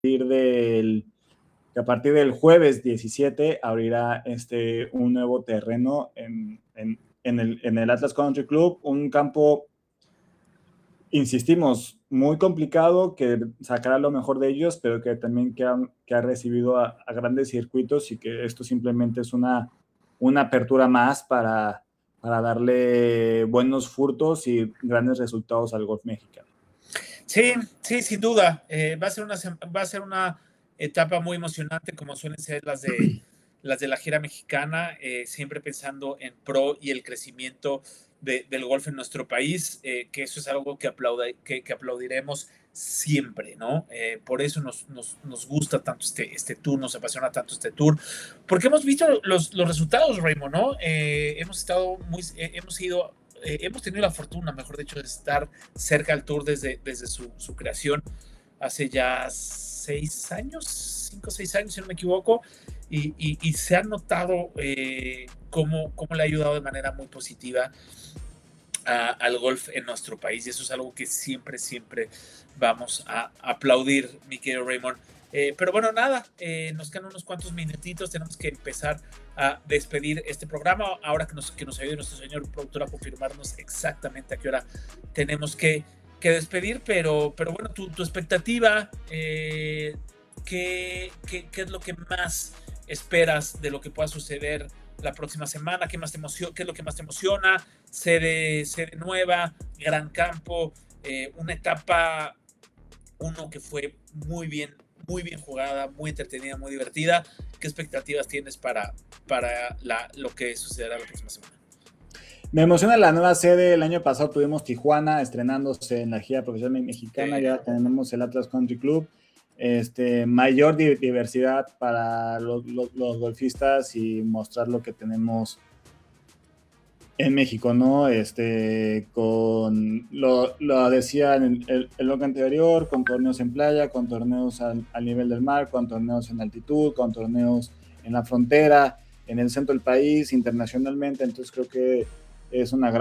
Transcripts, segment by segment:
que a partir del jueves 17 abrirá un nuevo terreno en el Atlas Country Club, un campo, insistimos, muy complicado, que sacará lo mejor de ellos, pero que también que ha recibido a grandes circuitos, y que esto simplemente es una apertura más para darle buenos frutos y grandes resultados al golf mexicano. Sí, sin duda. Va a ser una etapa muy emocionante, como suelen ser las de la gira mexicana, siempre pensando en pro y el crecimiento del golf en nuestro país, que eso es algo que aplaudiremos siempre, ¿no? Por eso nos gusta tanto este tour, nos apasiona tanto este tour, porque hemos visto los resultados, Raymond, ¿no? Hemos tenido la fortuna, mejor dicho, de estar cerca del tour desde su creación hace ya 5 o 6 años, si no me equivoco, y se ha notado cómo le ha ayudado de manera muy positiva al golf en nuestro país, y eso es algo que siempre vamos a aplaudir, mi querido Raymond. Pero bueno, nada, nos quedan unos cuantos minutitos, tenemos que empezar a despedir este programa, ahora que nos ayude nuestro señor productor a confirmarnos exactamente a qué hora tenemos que despedir, pero bueno, tu expectativa, ¿qué es lo que más esperas de lo que pueda suceder la próxima semana? ¿Qué es lo que más te emociona? Sede nueva, gran campo, una etapa 1 que fue muy bien jugada, muy entretenida, muy divertida. ¿Qué expectativas tienes para lo que sucederá la próxima semana? Me emociona la nueva sede. El año pasado tuvimos Tijuana estrenándose en la gira profesional mexicana, ya tenemos el Atlas Country Club. Mayor diversidad para los golfistas y mostrar lo que tenemos en México, ¿no? Lo decía en el bloque anterior, con torneos en playa, con torneos al nivel del mar, con torneos en altitud, con torneos en la frontera, en el centro del país, internacionalmente. Entonces creo que es una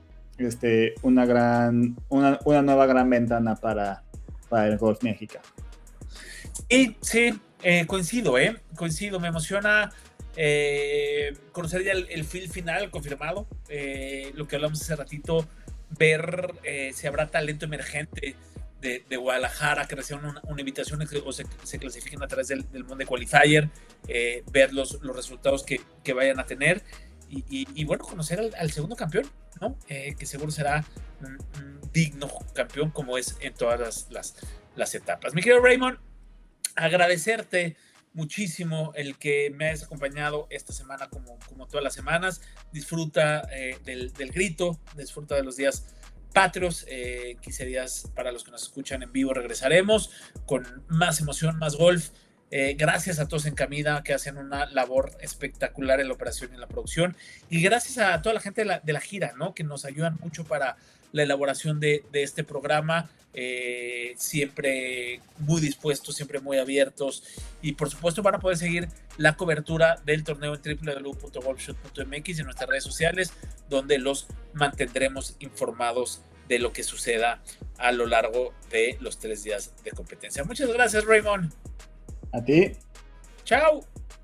nueva gran ventana para el golf mexicano. Sí, coincido, me emociona conocer ya el field final confirmado, lo que hablamos hace ratito, ver si habrá talento emergente de Guadalajara que reciban una invitación o se clasifiquen a través del Monday Qualifier, ver los resultados que vayan a tener y bueno, conocer al segundo campeón, ¿no? Que seguro será un digno campeón, como es en todas las etapas. Mi querido Raymond, agradecerte muchísimo el que me hayas acompañado esta semana como todas las semanas. Disfruta del grito, disfruta de los días patrios. 15 días para los que nos escuchan en vivo regresaremos con más emoción, más golf. Gracias a todos en Camida, que hacen una labor espectacular en la operación y en la producción, y gracias a toda la gente de la gira, ¿no? Que nos ayudan mucho para la elaboración de este programa, siempre muy dispuestos, siempre muy abiertos, y por supuesto van a poder seguir la cobertura del torneo en www.golfshot.mx y en nuestras redes sociales, donde los mantendremos informados de lo que suceda a lo largo de los 3 días de competencia. Muchas gracias, Raymond. A ti. Chao.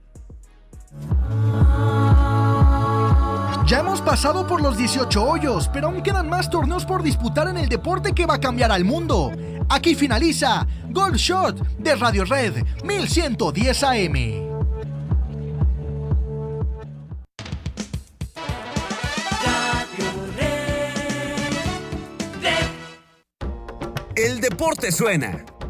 Ya hemos pasado por los 18 hoyos, pero aún quedan más torneos por disputar en el deporte que va a cambiar al mundo. Aquí finaliza Golf Shot de Radio Red 1110 AM. El deporte suena.